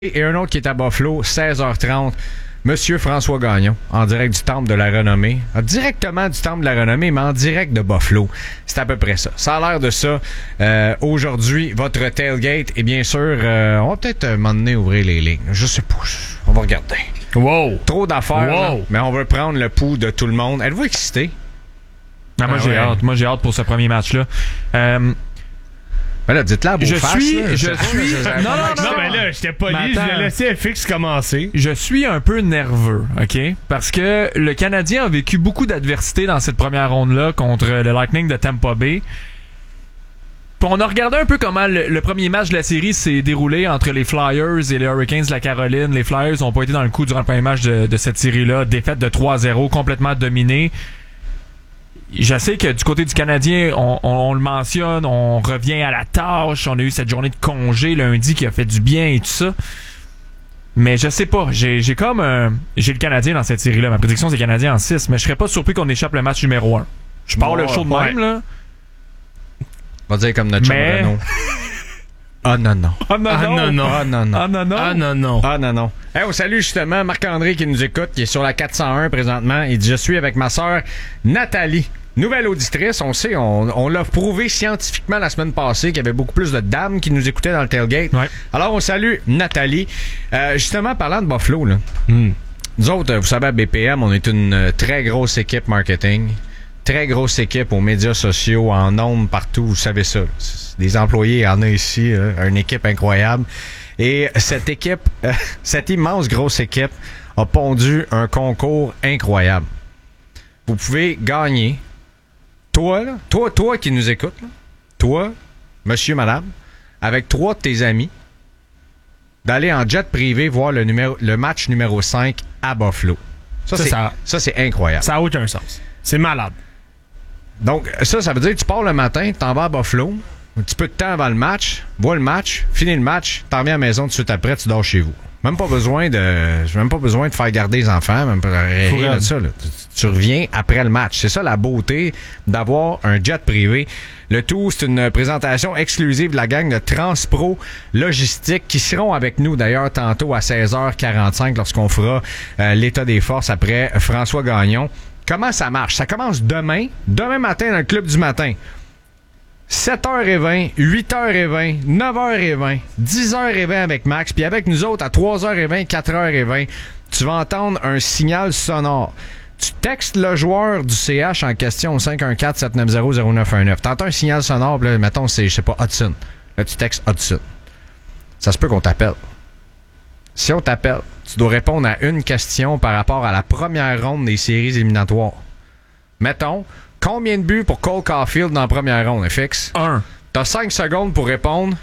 Et un autre qui est à Buffalo, 16h30. Monsieur François Gagnon, en direct du Temple de la Renommée. Directement du Temple de la Renommée, mais en direct de Buffalo. C'est à peu près ça. Ça a l'air de ça. Aujourd'hui, votre tailgate. Et bien sûr, on va peut-être m'emmener ouvrir les lignes. Je sais pas. On va regarder. Wow! Trop d'affaires, wow. Là, mais on veut prendre le pouls de tout le monde. Êtes-vous excité? Moi, j'ai hâte. Moi, j'ai hâte pour ce premier match-là. Ben là, dites-la à vos faces. Non, mais là, j'étais poli, je l'ai laissé FX commencer. Je suis un peu nerveux, OK? Parce que le Canadien a vécu beaucoup d'adversité dans cette première ronde-là contre le Lightning de Tampa Bay. Puis on a regardé un peu comment le premier match de la série s'est déroulé entre les Flyers et les Hurricanes de la Caroline. Les Flyers n'ont pas été dans le coup durant le premier match de cette série-là. Défaite de 3-0, complètement dominée. Je sais que du côté du Canadien, on le mentionne, on revient à la tâche, on a eu cette journée de congé lundi qui a fait du bien et tout ça. Mais je sais pas, j'ai le Canadien dans cette série-là. Ma prédiction, c'est Canadien en 6, mais je serais pas surpris qu'on échappe le match numéro 1. Je pars le show de même, là. On va dire comme notre chum Renaud. Ah non, non. Ah non, ah non, non. Ah non, non. Ah non, non. Ah non, non. Ah non, non. Hey, on salue justement Marc-André qui nous écoute, qui est sur la 401 présentement. Il dit, je suis avec ma sœur Nathalie. Nouvelle auditrice, on sait, on l'a prouvé scientifiquement la semaine passée qu'il y avait beaucoup plus de dames qui nous écoutaient dans le tailgate. Ouais. Alors, on salue Nathalie. Justement, parlant de Buffalo, là. Nous autres, vous savez, à BPM, on est une très grosse équipe marketing. Très grosse équipe aux médias sociaux, en ondes, partout, vous savez ça. Des employés, il y en a ici, une équipe incroyable. Et cette équipe, cette immense grosse équipe a pondu un concours incroyable. Vous pouvez gagner, toi qui nous écoutes, là, toi, monsieur, madame, avec 3 de tes amis, d'aller en jet privé voir le match numéro 5 à Buffalo. Ça, c'est incroyable. Ça n'a aucun sens. C'est malade. Donc, ça veut dire que tu pars le matin, t'en vas à Buffalo, un petit peu de temps avant le match, vois le match, finis le match, t'en reviens à la maison tout de suite après, tu dors chez vous. Même pas besoin de faire garder les enfants, même pas rien de ça. Là. Tu reviens après le match. C'est ça la beauté d'avoir un jet privé. Le tout, c'est une présentation exclusive de la gang de Transpro Logistique qui seront avec nous d'ailleurs tantôt à 16h45 lorsqu'on fera l'état des forces après François Gagnon. Comment ça marche? Ça commence demain matin dans le club du matin. 7h20, 8h20, 9h20, 10h20 avec Max, puis avec nous autres à 3h20, 4h20, tu vas entendre un signal sonore. Tu textes le joueur du CH en question au 514-790-0919. T'entends un signal sonore, là, mettons, c'est, je sais pas, Hudson. Là, tu textes Hudson. Ça se peut qu'on t'appelle. Si on t'appelle, tu dois répondre à une question par rapport à la première ronde des séries éliminatoires. Mettons, combien de buts pour Cole Caulfield dans la première ronde, FX? 1. T'as 5 secondes pour répondre.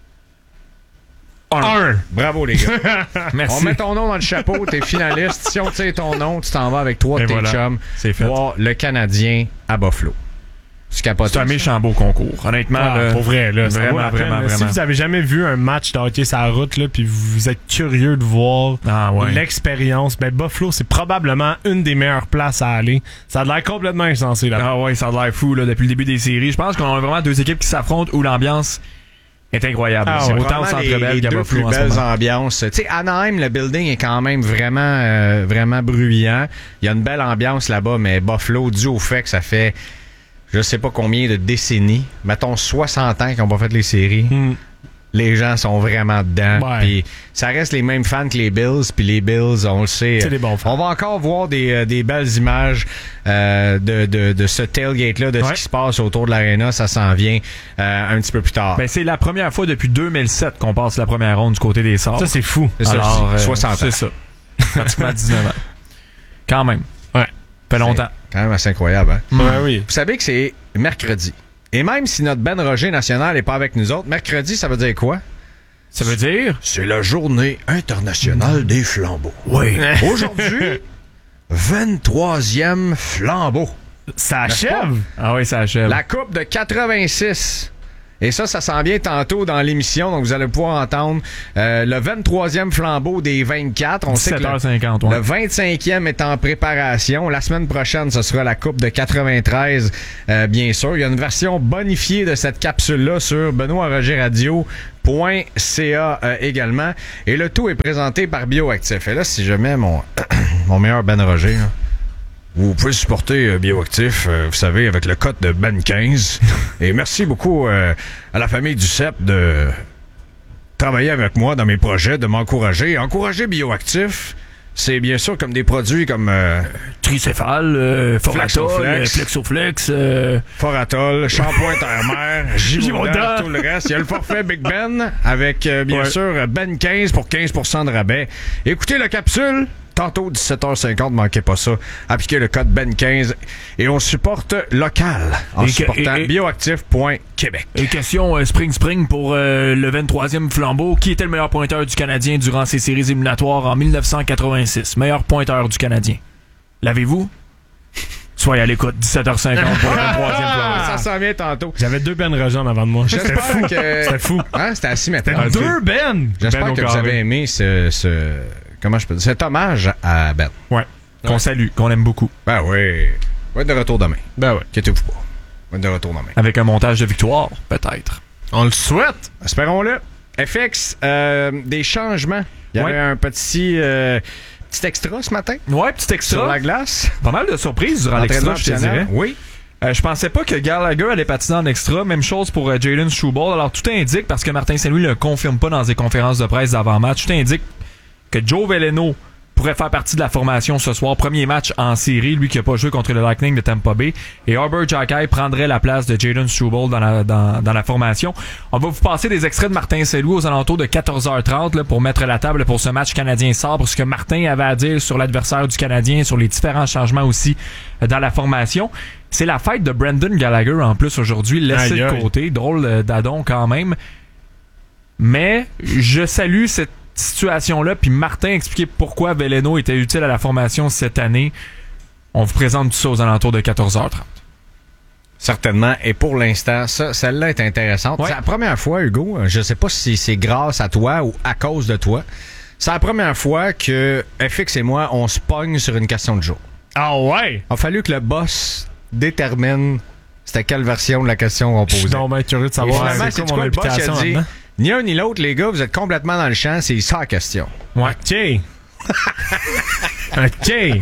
1. Bravo, les gars. Merci. On met ton nom dans le chapeau, t'es finaliste. Si on tire ton nom, tu t'en vas avec 3 de tes chums voir le Canadien à Buffalo. C'est un méchant beau concours. Honnêtement, là, pour vrai, là, vraiment. Si vous avez jamais vu un match de hockey sur la route, là, puis vous êtes curieux de voir l'expérience, ben Buffalo, c'est probablement une des meilleures places à aller. Ça a l'air complètement insensé là. Ah ouais, ça a l'air fou là, depuis le début des séries. Je pense qu'on a vraiment 2 équipes qui s'affrontent où l'ambiance est incroyable. C'est autant au Centre Bell qu'à Buffalo en ce moment. Belles ambiances. Tu sais, Anaheim, le building est quand même vraiment bruyant. Il y a une belle ambiance là-bas, mais Buffalo, dû au fait que ça fait je sais pas combien de décennies, mettons 60 ans qu'ils n'ont pas fait les séries. Les gens sont vraiment dedans. Puis ça reste les mêmes fans que les Bills. Puis les Bills, on le sait. C'est des bons fans. On va encore voir des belles images de ce tailgate-là, de ce qui se passe autour de l'aréna. Ça s'en vient un petit peu plus tard. Ben, c'est la première fois depuis 2007 qu'on passe la première ronde du côté des Sabres. Ça, c'est fou. Alors, 60 ans. C'est ça. Pratiquement 19 ans. Quand même. Ouais. Fait longtemps. Quand même assez incroyable, hein? Oui. Vous savez que c'est mercredi. Et même si notre Ben Roger national n'est pas avec nous autres, mercredi, ça veut dire quoi? Ça veut dire? C'est la journée internationale des flambeaux. Oui. Aujourd'hui, 23e flambeau. Ça achève? Ah oui, ça achève. La coupe de 86 Et ça s'en vient tantôt dans l'émission. Donc, vous allez pouvoir entendre le 23e flambeau des 24. On sait que 17h50, le 25e est en préparation. La semaine prochaine, ce sera la Coupe de 93, bien sûr. Il y a une version bonifiée de cette capsule-là sur BenoîtRogerRadio.ca également. Et le tout est présenté par Bioactif. Et là, si je mets mon meilleur Ben Roger, là, vous pouvez supporter Bioactif, vous savez, avec le code de Ben15. Et merci beaucoup à la famille du CEP de travailler avec moi dans mes projets, de m'encourager. Encourager Bioactif, c'est bien sûr comme des produits comme Tricéphale, Foratol, Flexoflex, Foratol, Shampoing Terre-Mère, Givaudan, tout le reste. Il y a le forfait Big Ben avec bien sûr Ben 15 pour 15% de rabais. Écoutez la capsule. Tantôt, 17h50, manquez pas ça. Appliquez le code BEN15 et on supporte local en supportant bioactif.québec. Et question Spring pour le 23e flambeau. Qui était le meilleur pointeur du Canadien durant ces séries éliminatoires en 1986? Meilleur pointeur du Canadien. L'avez-vous? Soyez à l'écoute, 17h50 pour le 23e flambeau. Ça s'en vient tantôt. J'avais 2 Ben Roger en avant de moi. C'était fou. C'était fou. Hein? C'était assis maintenant. C'était 2 Ben! J'espère que vous avez aimé comment je peux dire? Cet hommage à Ben. Ouais. Qu'on salue, qu'on aime beaucoup. Ben oui. On va être de retour demain. Ben ouais. Inquiétez-vous pas. On va être de retour demain. Avec un montage de victoire, peut-être. On le souhaite. Espérons-le. FX, des changements. Il y avait un petit extra ce matin. Ouais, petit extra. Sur la glace. Pas mal de surprises durant l'extra, je te dirais. Oui. Je pensais pas que Gallagher allait patiner en extra. Même chose pour Jalen Struble. Alors, tout indique, parce que Martin Saint-Louis ne le confirme pas dans des conférences de presse d'avant-match, tout indique que Joe Veleno pourrait faire partie de la formation ce soir. Premier match en série, lui qui n'a pas joué contre le Lightning de Tampa Bay. Et Arbor Xhekaj prendrait la place de Jalen Struble dans la formation. On va vous passer des extraits de Martin Saint-Louis aux alentours de 14h30 là, pour mettre la table pour ce match canadien-sabre. Ce que Martin avait à dire sur l'adversaire du Canadien, sur les différents changements aussi dans la formation. C'est la fête de Brendan Gallagher en plus aujourd'hui. Laissé de côté. Drôle d'adon quand même. Mais je salue cette situation-là, puis Martin expliquait pourquoi Veleno était utile à la formation cette année. On vous présente tout ça aux alentours de 14h30. Certainement. Et pour l'instant, celle-là est intéressante. Ouais. C'est la première fois, Hugo, je sais pas si c'est grâce à toi ou à cause de toi, c'est la première fois que FX et moi, on se pogne sur une question de jour. Ah ouais? Il a fallu que le boss détermine c'était quelle version de la question qu'on posait. Je suis donc bien curieux de savoir c'est quoi le boss qui a dit. Ni un ni l'autre, les gars, vous êtes complètement dans le champ, c'est ça la question. Ouais. OK. OK.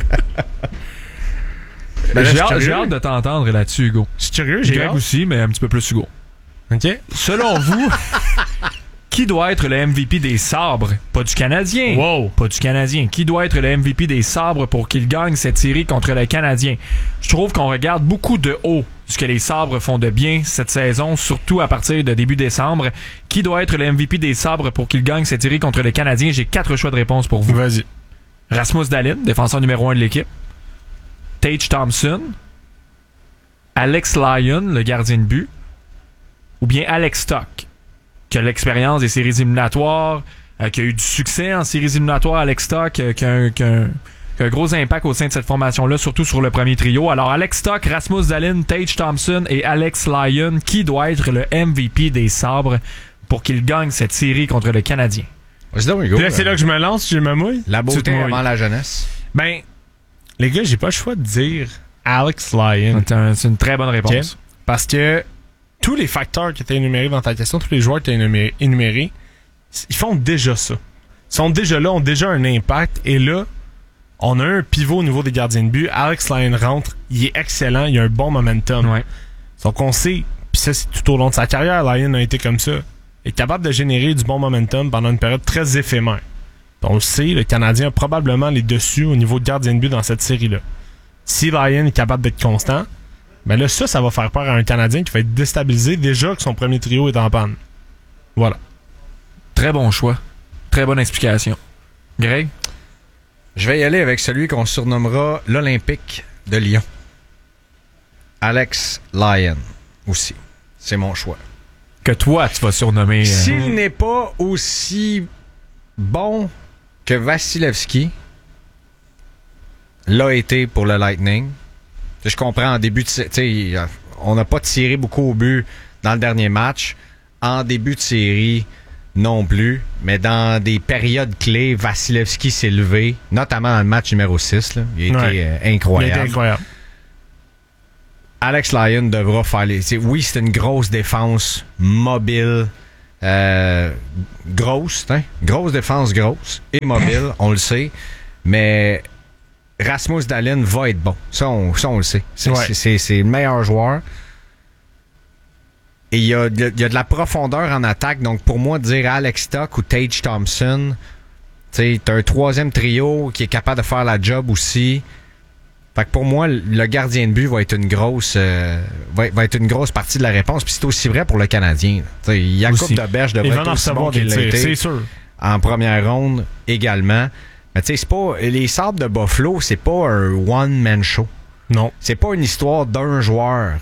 Ben j'ai hâte de t'entendre là-dessus, Hugo. Je suis curieux, Greg aussi, mais un petit peu plus Hugo. OK. Selon vous, qui doit être le MVP des sabres? Pas du Canadien. Wow. Pas du Canadien. Qui doit être le MVP des sabres pour qu'il gagne cette série contre le Canadien? Je trouve qu'on regarde beaucoup de haut ce que les sabres font de bien cette saison, surtout à partir de début décembre. Qui doit être le MVP des sabres pour qu'il gagne cette série contre le Canadien? J'ai 4 choix de réponse pour vous. Vas-y. Rasmus Dahlin, défenseur numéro 1 de l'équipe. Tage Thompson. Alex Lyon, le gardien de but. Ou bien Alex Stock, qui a l'expérience des séries éliminatoires, qui a eu du succès en séries éliminatoires. Alex Stock, qui a un gros impact au sein de cette formation-là, surtout sur le premier trio. Alors, Alex Stock, Rasmus Dahlin, Tage Thompson et Alex Lyon, qui doit être le MVP des sabres pour qu'il gagne cette série contre le Canadien? Là, c'est là que je me lance, je me mouille. La beauté avant la jeunesse. Ben, les gars, j'ai pas le choix de dire Alex Lyon. C'est une très bonne réponse. Okay. Parce que tous les facteurs qui étaient énumérés dans ta question, tous les joueurs qui étaient énumérés, ils font déjà ça. Ils sont déjà là, ont déjà un impact. Et là, on a un pivot au niveau des gardiens de but. Alex Lyon rentre, il est excellent, il a un bon momentum. Ouais. Donc on sait, puis ça c'est tout au long de sa carrière, Lyon a été comme ça. Il est capable de générer du bon momentum pendant une période très éphémère. On le sait, le Canadien a probablement les dessus au niveau de gardien de but dans cette série-là. Si Lyon est capable d'être constant, ben là, ça va faire peur à un Canadien qui va être déstabilisé déjà que son premier trio est en panne. Voilà. Très bon choix. Très bonne explication. Greg? Je vais y aller avec celui qu'on surnommera l'Olympique de Lyon. Alex Lyon aussi. C'est mon choix. Que toi, tu vas surnommer... S'il n'est pas aussi bon que Vasilevski l'a été pour le Lightning... Je comprends, en début de... On n'a pas tiré beaucoup au but dans le dernier match. en début de série non plus, mais dans des périodes clés, Vasilevski s'est levé, notamment dans le match numéro 6. Là. Il a été incroyable. Il a été incroyable. Alex Lyon devra faire oui, c'est une grosse défense mobile, grosse, hein? Grosse défense, grosse et mobile, on le sait, mais Rasmus Dahlin va être bon. Ça, on le sait. C'est le meilleur joueur. Et il y a de la profondeur en attaque. Donc, pour moi, dire Alex Tuch ou Tage Thompson, t'as un troisième trio qui est capable de faire la job aussi. Fait que pour moi, le gardien de but va être une grosse va être une grosse partie de la réponse. Puis c'est aussi vrai pour le Canadien. Jakub Dobeš devrait être aussi bon qu'il l'a été, c'est sûr. En première ronde également. Mais tu sais, c'est pas les Sabres de Buffalo, c'est pas un one-man show. Non. C'est pas une histoire d'un joueur.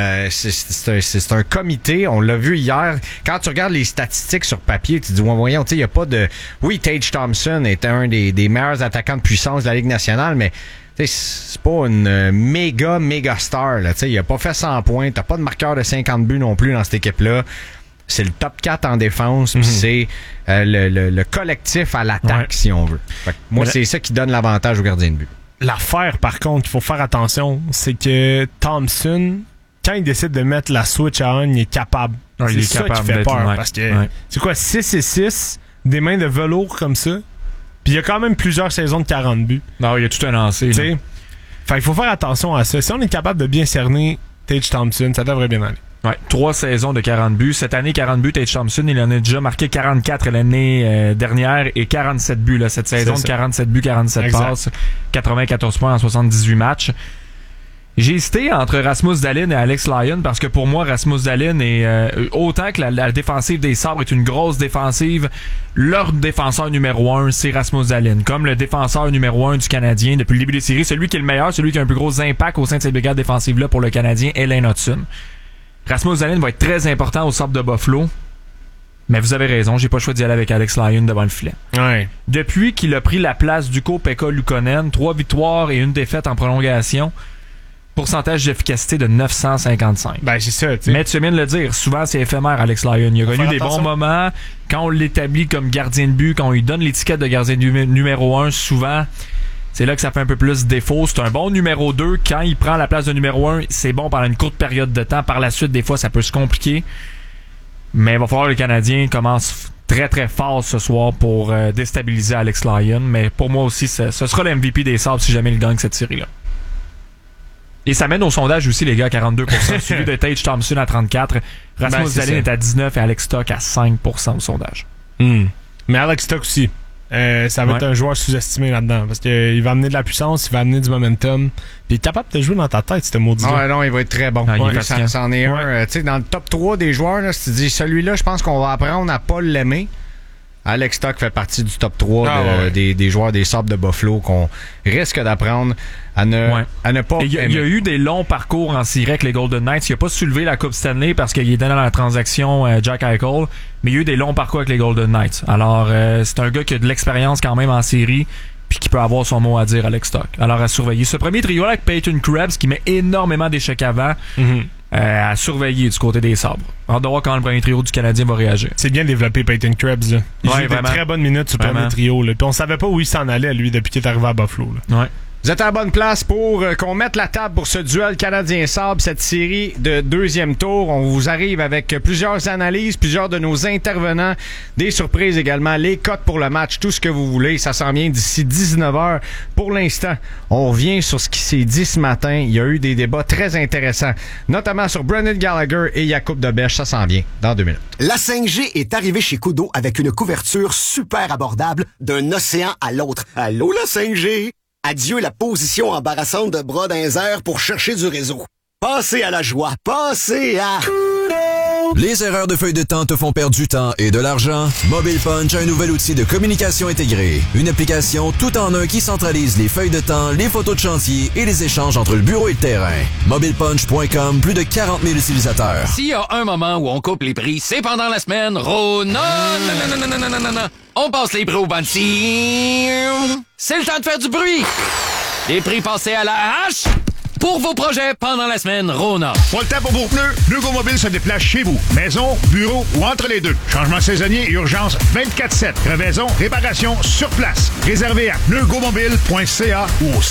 C'est un comité. On l'a vu hier. Quand tu regardes les statistiques sur papier, tu te dis, voyons, tu sais, il n'y a pas de... Oui, Tage Thompson est un des meilleurs attaquants de puissance de la Ligue nationale, mais c'est pas une méga star. Il a pas fait 100 points. T'as pas de marqueur de 50 buts non plus dans cette équipe-là. C'est le top 4 en défense, puis c'est le collectif à l'attaque, si on veut. Fait que moi, c'est ça qui donne l'avantage au gardien de but. L'affaire, par contre, qu'il faut faire attention, c'est que Thompson, quand il décide de mettre la switch à on, il est capable. C'est ça qui fait peur. Parce que c'est quoi, 6 et 6, des mains de velours comme ça, puis il y a quand même plusieurs saisons de 40 buts. Non, il y a tout un lancé. Fait il faut faire attention à ça. Si on est capable de bien cerner Tage Thompson, ça devrait bien aller. Ouais, 3 saisons de 40 buts. Cette année, 40 buts, Tage Thompson, il en a déjà marqué 44 l'année dernière et 47 buts là, cette saison de 47 buts, 47 passes, 94 points en 78 matchs. J'ai hésité entre Rasmus Dahlin et Alex Lyon parce que pour moi, Rasmus Dahlin est autant que la défensive des Sabres est une grosse défensive, leur défenseur numéro 1, c'est Rasmus Dahlin. Comme le défenseur numéro 1 du Canadien depuis le début des séries, celui qui est le meilleur, celui qui a un plus gros impact au sein de cette brigade défensive-là pour le Canadien, Elaine Hudson. Rasmus Dahlin va être très important au Sabres de Buffalo. Mais vous avez raison, j'ai pas le choix d'y aller avec Alex Lyon devant le filet. Ouais. Depuis qu'il a pris la place du Pekka Luukkonen, 3 victoires et 1 défaite en prolongation, pourcentage d'efficacité de 955. Ben, c'est ça, tu sais. Mais tu viens de le dire, souvent c'est éphémère, Alex Lyon. Il a connu des bons moments. Quand on l'établit comme gardien de but, quand on lui donne l'étiquette de gardien de numéro 1, souvent... C'est là que ça fait un peu plus défaut. C'est un bon numéro 2. Quand il prend la place de numéro 1, c'est bon pendant une courte période de temps. Par la suite, des fois, ça peut se compliquer. Mais il va falloir que le Canadien commence très, très fort ce soir pour déstabiliser Alex Lyon. Mais pour moi aussi, ce sera le MVP des Sabres si jamais il gagne cette série-là. Et ça mène au sondage aussi, les gars, à 42%. Suivi de Tage Thompson à 34%. Rasmus Dahlin est à 19% et Alex Tuch à 5% au sondage. Mais Alex Tuch aussi. Ça va être un joueur sous-estimé là-dedans parce qu'il va amener de la puissance, il va amener du momentum. Puis il est capable de jouer dans ta tête, ce maudit-là. Ouais, non, il va être très bon. C'en est un. Tu sais, dans le top 3 des joueurs, là, si tu dis celui-là, je pense qu'on va apprendre à pas l'aimer. Alex Tuch fait partie du top 3 des joueurs des Sabres de Buffalo qu'on risque d'apprendre à ne pas aimer. Il y a eu des longs parcours en série avec les Golden Knights. Il n'a pas soulevé la Coupe Stanley parce qu'il est dans la transaction Jack Eichel, mais il y a eu des longs parcours avec les Golden Knights. Alors, c'est un gars qui a de l'expérience quand même en série puis qui peut avoir son mot à dire, Alex Tuch. Alors, à surveiller. Ce premier trio avec Peyton Krebs qui met énormément d'échecs avant, à surveiller du côté des Sabres. On va voir comment le premier trio du Canadien va réagir. C'est bien développé, Peyton Krebs. Là. Il joue des très bonnes minutes sur le premier trio. Là. Puis on savait pas où il s'en allait, lui, depuis qu'il est arrivé à Buffalo. Là. Ouais. Vous êtes à la bonne place pour qu'on mette la table pour ce duel Canadien-Sabres, cette série de deuxième tour. On vous arrive avec plusieurs analyses, plusieurs de nos intervenants, des surprises également, les cotes pour le match, tout ce que vous voulez. Ça s'en vient d'ici 19h. Pour l'instant, on revient sur ce qui s'est dit ce matin. Il y a eu des débats très intéressants, notamment sur Brendan Gallagher et Jakub Dobeš. Ça s'en vient dans 2 minutes. La 5G est arrivée chez Koodo avec une couverture super abordable d'un océan à l'autre. Allô, la 5G? Adieu la position embarrassante de bras dans les airs pour chercher du réseau. Passez à la joie. Passez à... Les erreurs de feuille de temps te font perdre du temps et de l'argent? Mobile Punch a un nouvel outil de communication intégré. Une application tout en un qui centralise les feuilles de temps, les photos de chantier et les échanges entre le bureau et le terrain. MobilePunch.com, plus de 40 000 utilisateurs. S'il y a un moment où on coupe les prix, c'est pendant la semaine. Non. On passe les prix au Banty. C'est le temps de faire du bruit. Les prix passés à la hache. pour vos projets pendant la semaine Rona. Pas le temps pour vos pneus? Neugo Mobile se déplace chez vous. Maison, bureau ou entre les deux. Changement saisonnier et urgence 24/7. Crevaison, réparation sur place. Réservé à neugomobile.ca ou au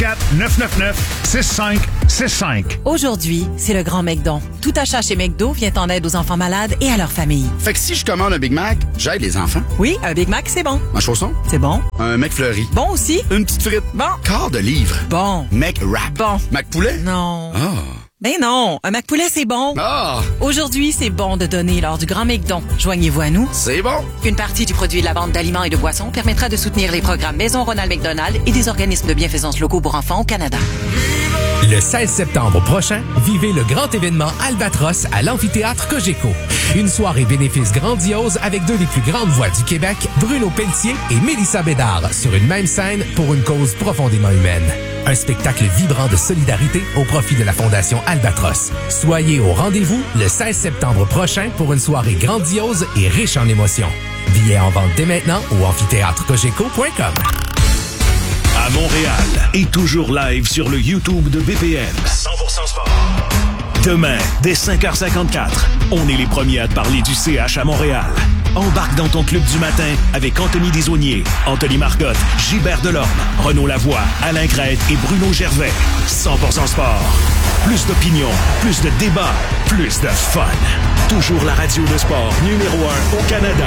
514-999-6565. Aujourd'hui, c'est le grand McDon. Tout achat chez McDo vient en aide aux enfants malades et à leur famille. Fait que si je commande un Big Mac, j'aide les enfants. Oui, un Big Mac, c'est bon. Un chausson? C'est bon. Un McFlurry. Bon aussi. Une petite frite. Bon. Quart de livre. Bon. McWrap. Bon. McPoulet? Non. Ah. Ben non, un McPoulet, c'est bon. Ah. Aujourd'hui, c'est bon de donner lors du Grand McDon. Joignez-vous à nous. C'est bon. Une partie du produit de la vente d'aliments et de boissons permettra de soutenir les programmes Maison Ronald McDonald et des organismes de bienfaisance locaux pour enfants au Canada. Le 16 septembre prochain, vivez le grand événement Albatros à l'amphithéâtre Cogeco. Une soirée bénéfice grandiose avec deux des plus grandes voix du Québec, Bruno Pelletier et Mélissa Bédard, sur une même scène pour une cause profondément humaine. Un spectacle vibrant de solidarité au profit de la Fondation Albatros. Soyez au rendez-vous le 16 septembre prochain pour une soirée grandiose et riche en émotions. Billets en vente dès maintenant au amphithéâtrecogeco.com. À Montréal et toujours live sur le YouTube de BPM. 100% sport. Demain, dès 5h54, on est les premiers à te parler du CH à Montréal. Embarque dans ton club du matin avec Anthony Desaulniers, Anthony Marcotte, Gilbert Delorme, Renaud Lavoie, Alain Crête et Bruno Gervais. 100% sport. Plus d'opinion, plus de débats, plus de fun. Toujours la radio de sport numéro 1 au Canada.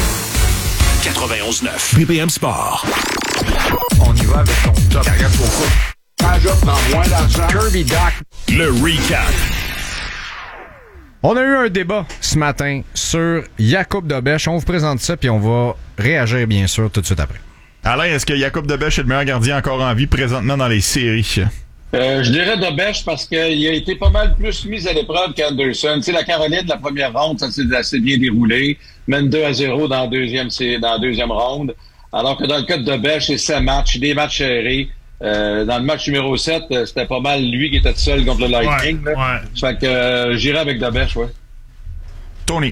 91.9 BPM Sport. On y va avec ton top. Regarde pourquoi. Quand je prends moins d'argent. Kirby Doc. Le recap. On a eu un débat ce matin sur Jakub Dobeš. On vous présente ça, puis on va réagir, bien sûr, tout de suite après. Alain, est-ce que Jakub Dobeš est le meilleur gardien encore en vie présentement dans les séries? Je dirais Dobeš parce qu'il a été pas mal plus mis à l'épreuve qu'Anderson. Tu sais, la Caroline, la première ronde, ça s'est assez bien déroulé. Mène 2-0 dans la deuxième ronde. Alors que dans le cas de Dobeš, c'est 7 matchs, des matchs serrés. Dans le match numéro 7, c'était pas mal lui qui était tout seul contre le Lightning. Ouais. Fait que j'irai avec Dobeš, ouais. Tony.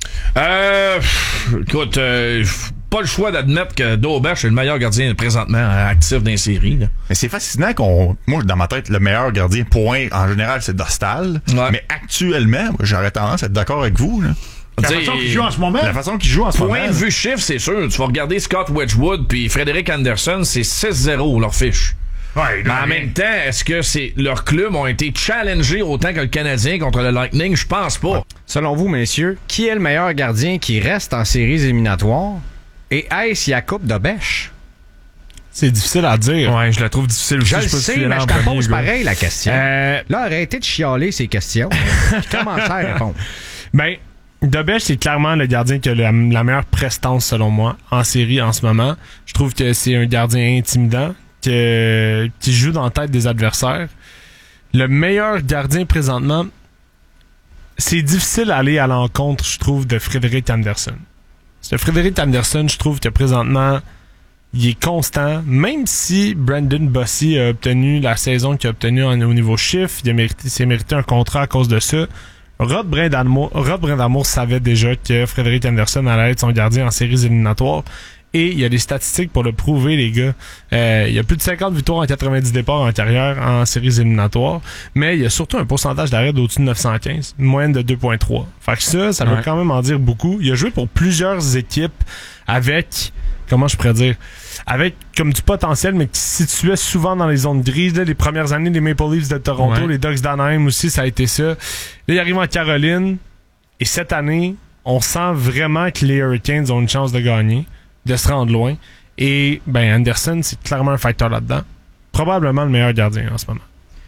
Écoute, pas le choix d'admettre que Dobeš est le meilleur gardien présentement actif dans les séries. Là. Mais c'est fascinant moi, dans ma tête, le meilleur gardien, point, en général, c'est Dostal. Ouais. Mais actuellement, moi, j'aurais tendance à être d'accord avec vous, là. La façon qu'il joue en ce moment. Point de vue chiffre, c'est sûr. Tu vas regarder Scott Wedgwood puis Frédéric Anderson, c'est 6-0 leur fiche. Ouais, mais en même temps, est-ce que leurs clubs ont été challengés autant que le Canadien contre le Lightning? Je pense pas. Ouais. Selon vous, messieurs, qui est le meilleur gardien qui reste en séries éliminatoires? Et est-ce Jakub Dobeš? C'est difficile à dire. Ouais, je la trouve difficile aussi. Je le sais, mais je te pose pareil la question. Là, arrêtez de chialer ces questions. Je commence à répondre. Ben, Dobeš, c'est clairement le gardien qui a la meilleure prestance, selon moi, en série en ce moment. Je trouve que c'est un gardien intimidant, qui joue dans la tête des adversaires. Le meilleur gardien présentement, c'est difficile d'aller à l'encontre, je trouve, de Frédéric Anderson. Ce Frédéric Anderson, je trouve que présentement, il est constant. Même si Brandon Bossy a obtenu la saison qu'il a obtenue au niveau chiffre, il s'est mérité un contrat à cause de ça. Rod Brindamour savait déjà que Frédéric Anderson allait être son gardien en séries éliminatoires. Et il y a des statistiques pour le prouver, les gars. Il y a plus de 50 victoires en 90 départs en carrière en séries éliminatoires. Mais il y a surtout un pourcentage d'arrêt d'au-dessus de 915. Une moyenne de 2.3. Fait que ça veut quand même en dire beaucoup. Il a joué pour plusieurs équipes avec... Comment je pourrais dire? Avec comme du potentiel, mais qui se situait souvent dans les zones grises. Là, les premières années des Maple Leafs de Toronto, les Ducks d'Anaheim aussi, ça a été ça. Là, il arrive en Caroline. Et cette année, on sent vraiment que les Hurricanes ont une chance de gagner, de se rendre loin. Et ben Anderson, c'est clairement un facteur là-dedans. Probablement le meilleur gardien en ce moment.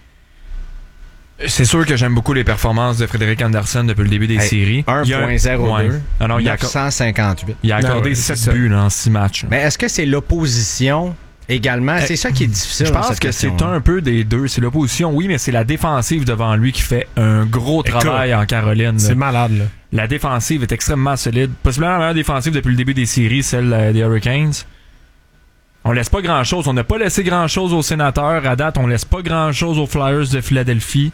C'est sûr que j'aime beaucoup les performances de Frédéric Anderson depuis le début des séries. 1.02. 958. Il a accordé 7 buts là, en 6 matchs. Mais est-ce que c'est l'opposition également? C'est ça qui est difficile. Je pense que c'est un peu des deux. C'est l'opposition, oui, mais c'est la défensive devant lui qui fait un gros travail en Caroline. C'est malade, là. La défensive est extrêmement solide. Possiblement la meilleure défensive depuis le début des séries, celle des Hurricanes. On laisse pas grand-chose. On n'a pas laissé grand-chose aux Sénateurs. À date, on laisse pas grand-chose aux Flyers de Philadelphie.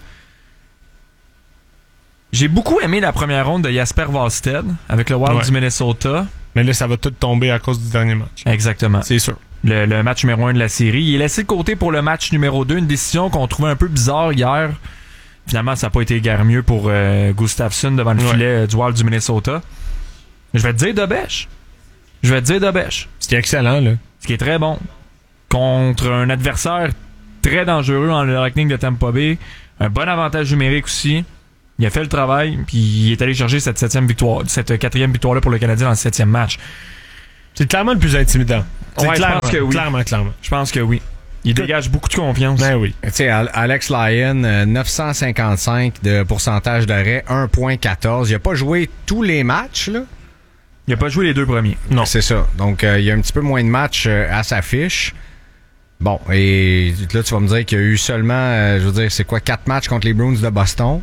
J'ai beaucoup aimé la première ronde de Jasper Wallstedt avec le Wild du Minnesota. Mais là, ça va tout tomber à cause du dernier match. Exactement. C'est sûr. Le match numéro 1 de la série. Il est laissé de côté pour le match numéro 2, une décision qu'on trouvait un peu bizarre hier. Finalement, ça n'a pas été guère mieux pour Gustafsson devant le filet du Wild du Minnesota. Je vais te dire Dobèche. Ce qui est excellent, là. Ce qui est très bon. Contre un adversaire très dangereux en le Lightning de Tampa Bay. Un bon avantage numérique aussi. Il a fait le travail, puis il est allé chercher cette quatrième victoire-là pour le Canadien dans le 7e match. C'est clairement le plus intimidant. Ouais, je pense que oui. Clairement. Je pense que oui. Il dégage beaucoup de confiance. Ben oui. Tu sais, Alex Lyon, 955 de pourcentage d'arrêt, 1.14. Il a pas joué tous les matchs, là. Il a pas joué les 2 premiers. Non. C'est ça. Donc, il y a un petit peu moins de matchs à sa fiche. Bon, et là, tu vas me dire qu'il y a eu seulement, je veux dire, c'est quoi, 4 matchs contre les Bruins de Boston?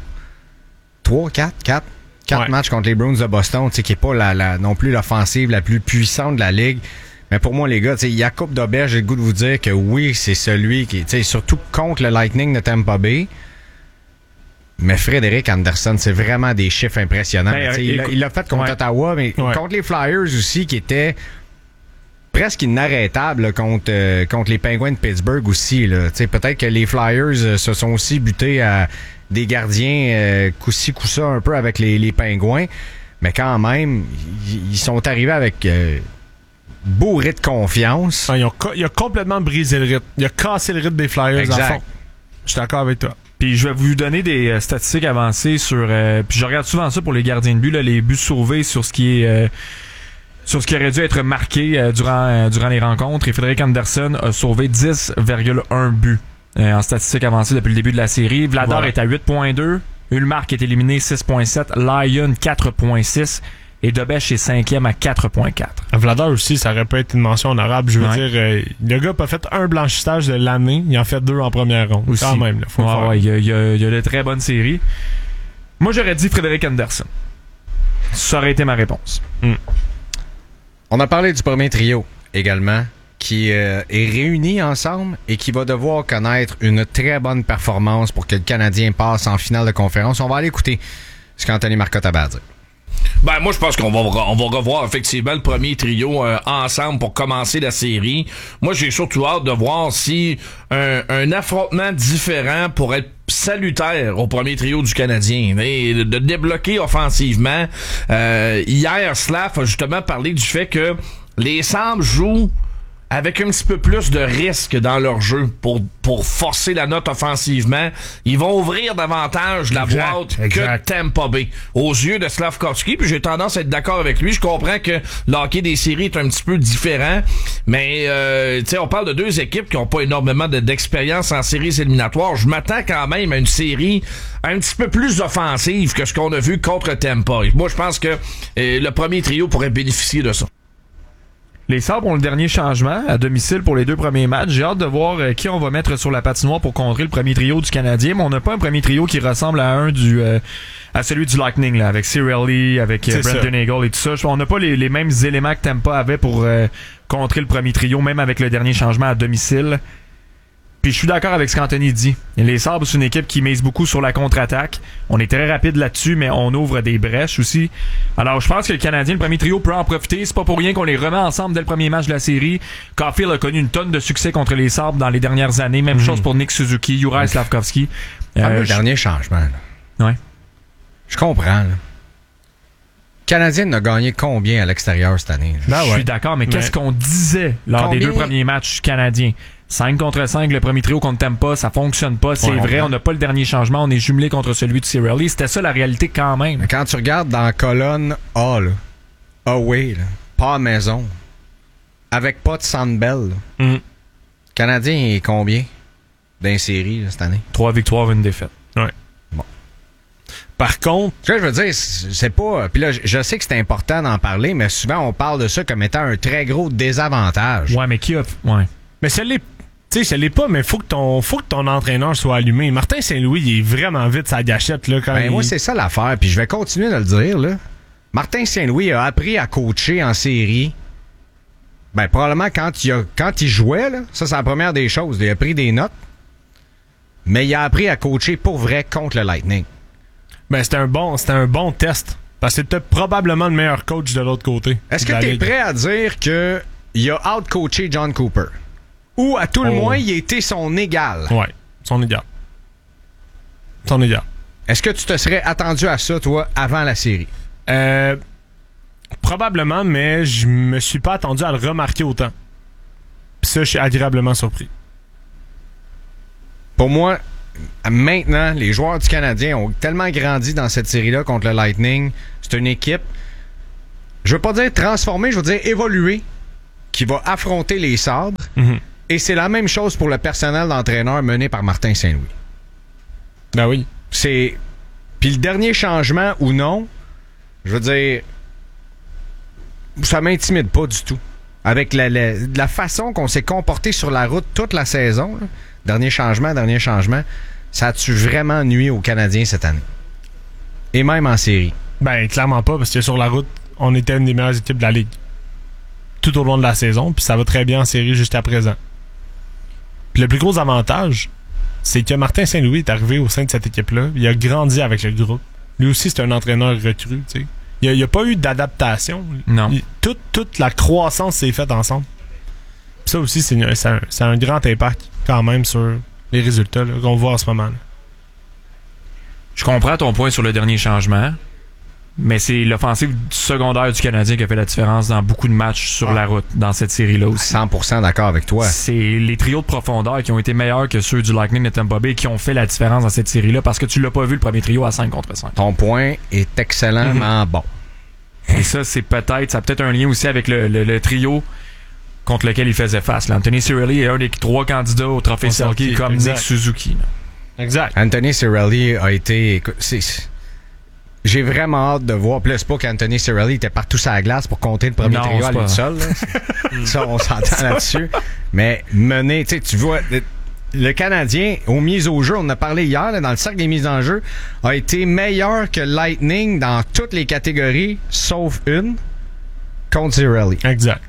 4 matchs contre les Bruins de Boston, tu sais, qui est pas non plus l'offensive la plus puissante de la Ligue. Mais pour moi, les gars, tu sais, Jakub Dobèche, j'ai le goût de vous dire que oui, c'est celui qui, tu sais, surtout contre le Lightning de Tampa Bay. Mais Frédéric Anderson, c'est vraiment des chiffres impressionnants. Il l'a fait contre Ottawa, mais contre les Flyers aussi, qui étaient presque inarrêtables là, contre les Penguins de Pittsburgh aussi. Là. Peut-être que les Flyers se sont aussi butés à des gardiens coup-ci, coup-ça un peu avec les Penguins. Mais quand même, ils sont arrivés avec bourrés de confiance. Il a complètement brisé le rythme. Il a cassé le rythme des Flyers exact. à fond. Je suis d'accord avec toi. Puis je vais vous donner des statistiques avancées sur... puis je regarde souvent ça pour les gardiens de but, là, les buts sauvés sur ce qui est... sur ce qui aurait dû être marqué durant les rencontres. Et Frédéric Anderson a sauvé 10,1 buts en statistiques avancées depuis le début de la série. Vladar est à 8,2. Ullmark est éliminé 6,7. Lyon 4,6. Et Dobèche est 5e à 4,4. Vladar aussi, ça aurait pas été une mention honorable. Je veux dire, le gars n'a pas fait un blanchissage de l'année. Il en fait 2 en première ronde. Aussi. Quand même, là, faut le faire. Il y a de très bonnes séries. Moi, j'aurais dit Frédéric Anderson. Ça aurait été ma réponse. On a parlé du premier trio également, qui est réuni ensemble et qui va devoir connaître une très bonne performance pour que le Canadien passe en finale de conférence. On va aller écouter ce qu'Anthony Marcotte avait à dire. Ben, moi, je pense qu'on va revoir effectivement le premier trio ensemble pour commencer la série. Moi, j'ai surtout hâte de voir si un affrontement différent pourrait être salutaire au premier trio du Canadien, de débloquer offensivement. Hier, Slav a justement parlé du fait que les Sabres jouent avec un petit peu plus de risque dans leur jeu pour forcer la note offensivement. Ils vont ouvrir davantage la boîte que Tampa Bay aux yeux de Slavkovski, puis j'ai tendance à être d'accord avec lui. Je comprends que le hockey des séries est un petit peu différent, mais tu sais, on parle de 2 équipes qui ont pas énormément d'expérience en séries éliminatoires. Je m'attends quand même à une série un petit peu plus offensive que ce qu'on a vu contre Tampa. Et moi, je pense que le premier trio pourrait bénéficier de ça. Les Sabres ont le dernier changement à domicile pour les 2 premiers matchs. J'ai hâte de voir qui on va mettre sur la patinoire pour contrer le premier trio du Canadien. Mais on n'a pas un premier trio qui ressemble à à celui du Lightning, là, avec Cirelli, avec Brendan Eagle et tout ça. On n'a pas les mêmes éléments que Tampa avait pour contrer le premier trio, même avec le dernier changement à domicile. Puis je suis d'accord avec ce qu'Anthony dit. Les Sabres, c'est une équipe qui mise beaucoup sur la contre-attaque. On est très rapide là-dessus, mais on ouvre des brèches aussi. Alors, je pense que le Canadien, le premier trio, peut en profiter. C'est pas pour rien qu'on les remet ensemble dès le premier match de la série. Caulfield a connu une tonne de succès contre les Sabres dans les dernières années. Même chose pour Nick Suzuki, Juraj Slavkovski. Le dernier changement. Là. Ouais. Je comprends. Là. Le Canadien a gagné combien à l'extérieur cette année? Je suis d'accord, mais qu'est-ce qu'on disait lors des 2 premiers matchs canadiens? 5 contre 5, le premier trio contre Tampa, ça fonctionne pas. C'est vrai, on n'a pas le dernier changement. On est jumelé contre celui de Cirelli. C'était ça la réalité quand même. Quand tu regardes dans la colonne A, là, away, là, pas à maison, avec pas de Sandbell, le Canadien est combien dans les séries là, cette année? 3 victoires, 1 défaite. Ouais. Bon. Par contre, ce que je veux dire, c'est pas... Puis là, je sais que c'est important d'en parler, mais souvent on parle de ça comme étant un très gros désavantage. Ouais, mais qui a... Ouais. Mais ça l'est. Tu sais, ça l'est pas, mais faut que ton entraîneur soit allumé. Martin Saint-Louis, il est vraiment vite sa gâchette, là, quand moi, c'est ça l'affaire, puis je vais continuer de le dire, là. Martin Saint-Louis a appris à coacher en série. Ben, probablement quand il jouait, là, ça, c'est la première des choses. Il a pris des notes. Mais il a appris à coacher pour vrai contre le Lightning. Ben, c'était un bon test. Parce que c'était probablement le meilleur coach de l'autre côté. Est-ce que tu es prêt à dire qu'il a out-coaché John Cooper? Ou à tout le moins, il a été son égal? Ouais, son égal. Son égal. Est-ce que tu te serais attendu à ça, toi, avant la série? Probablement, mais je me suis pas attendu à le remarquer autant. Puis ça, je suis agréablement surpris. Pour moi, maintenant, les joueurs du Canadien ont tellement grandi dans cette série-là contre le Lightning. C'est une équipe, je veux pas dire transformée, je veux dire évoluée, qui va affronter les Sabres. Mm-hmm. Et c'est la même chose pour le personnel d'entraîneur mené par Martin Saint-Louis. Ben oui. Puis le dernier changement ou non, je veux dire, ça m'intimide pas du tout. Avec la façon qu'on s'est comporté sur la route toute la saison, là, dernier changement, ça a-tu vraiment nuit aux Canadiens cette année? Et même en série? Ben, clairement pas, parce que sur la route, on était une des meilleures équipes de la Ligue. Tout au long de la saison, puis ça va très bien en série jusqu'à présent. Puis le plus gros avantage, c'est que Martin Saint-Louis est arrivé au sein de cette équipe-là. Il a grandi avec le groupe. Lui aussi, c'est un entraîneur recru, tu sais. Il n'y a pas eu d'adaptation. Non. Toute la croissance s'est faite ensemble. Puis ça aussi, c'est un grand impact quand même sur les résultats là, qu'on voit en ce moment. Là. Je comprends ton point sur le dernier changement, mais c'est l'offensive secondaire du Canadien qui a fait la différence dans beaucoup de matchs sur la route dans cette série-là aussi. 100% d'accord avec toi. C'est les trios de profondeur qui ont été meilleurs que ceux du Lightning de Tampa Bay qui ont fait la différence dans cette série-là parce que tu l'as pas vu le premier trio à 5 contre 5. Ton point est excellemment bon. Et ça, ça a peut-être un lien aussi avec le trio contre lequel il faisait face. Là. Anthony Cirelli est un des 3 candidats au trophée Selke comme exact. Nick Suzuki. Là. Exact. Anthony Cirelli a été... J'ai vraiment hâte de voir. Puis là, c'est pas qu'Anthony Cirelli était partout sur la glace pour compter le premier trio à lui seul. Ça, on s'entend là-dessus. Mais mener, tu vois, le Canadien, aux mises au jeu, on en a parlé hier, là, dans le cercle des mises en jeu, a été meilleur que Lightning dans toutes les catégories, sauf une, contre Cirelli. Exact.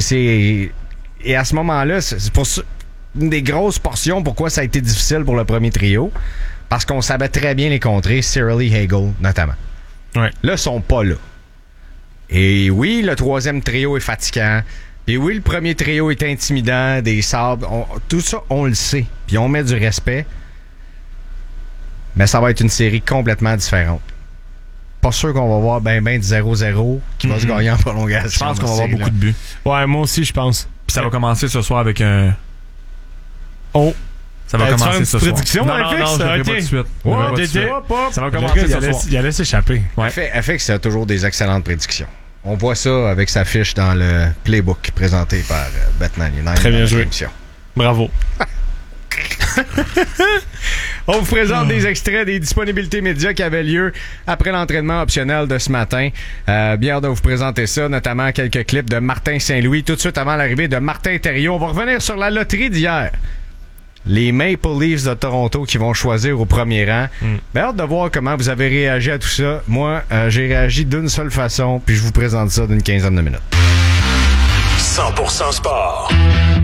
Et à ce moment-là, c'est pour ça, une des grosses portions pourquoi ça a été difficile pour le premier trio. Parce qu'on savait très bien les contrer, Cirelli, Hagel notamment. Ouais. Là, ils sont pas là. Et oui, le troisième trio est fatigant. Et oui, le premier trio est intimidant, des Sabres. Tout ça, on le sait. Puis on met du respect. Mais ça va être une série complètement différente. Pas sûr qu'on va voir ben du 0-0 qui va se gagner en prolongation. Je pense qu'on va avoir beaucoup de buts. Ouais, moi aussi, je pense. Puis ça va commencer ce soir avec un... Oh! Ça va commencer ce soir. Prédiction, non, je ne ferai pas de suite. Ça va commencer ce soir. Il allait s'échapper. Ouais. FX a toujours des excellentes prédictions. On voit ça avec sa fiche dans le playbook présenté par Batman United. Très bien joué. Bravo. On vous présente des extraits des disponibilités médias qui avaient lieu après l'entraînement optionnel de ce matin. Bien hâte de vous présenter ça, notamment quelques clips de Martin Saint-Louis tout de suite avant l'arrivée de Martin Thériault. On va revenir sur la loterie d'hier. Les Maple Leafs de Toronto qui vont choisir au premier rang. Bien hâte de voir comment vous avez réagi à tout ça. Moi, j'ai réagi d'une seule façon, puis je vous présente ça d'une quinzaine de minutes. 100% sport.